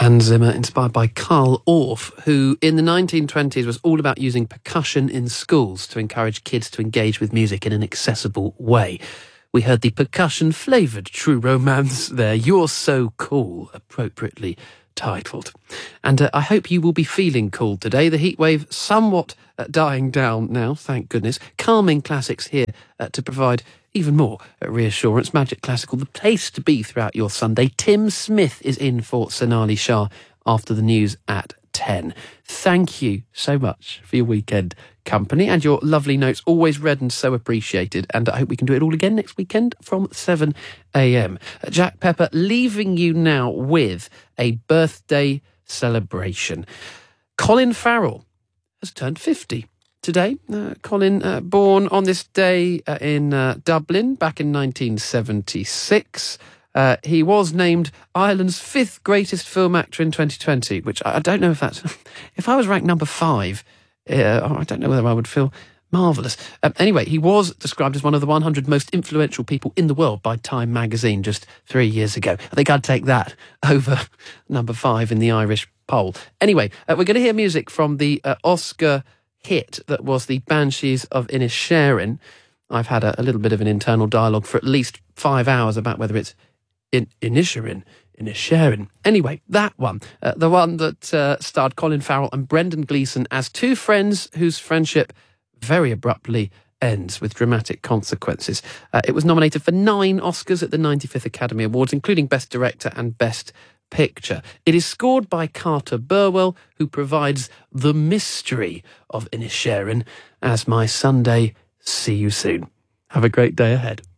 Hans Zimmer, inspired by Carl Orff, who in the 1920s was all about using percussion in schools to encourage kids to engage with music in an accessible way. We heard the percussion-flavoured True Romance there, You're So Cool, appropriately titled. And I hope you will be feeling cool today. The heatwave somewhat dying down now, thank goodness. Calming classics here to provide even more reassurance. Magic Classical, the place to be throughout your Sunday. Tim Smith is in for Sonali Shah after the news at 10. Thank you so much for your weekend company and your lovely notes, always read and so appreciated, and I hope we can do it all again next weekend from 7 a.m. Jack Pepper leaving you now with a birthday celebration. Colin Farrell has turned 50 today. Colin, born on this day in Dublin back in 1976. He was named Ireland's 5th greatest film actor in 2020, which I don't know if that's... If I was ranked number 5, I don't know whether I would feel marvellous. Anyway, he was described as one of the 100 most influential people in the world by Time magazine just 3 years ago. I think I'd take that over number 5 in the Irish poll. Anyway, we're going to hear music from the Oscar hit that was the Banshees of Inisherin. I've had a little bit of an internal dialogue for at least 5 hours about whether it's Inisherin. Anyway, that one, the one that starred Colin Farrell and Brendan Gleeson as two friends whose friendship very abruptly ends with dramatic consequences. It was nominated for 9 Oscars at the 95th Academy Awards, including Best Director and Best Picture. It is scored by Carter Burwell, who provides the mystery of Inisherin as my Sunday. See you soon. Have a great day ahead.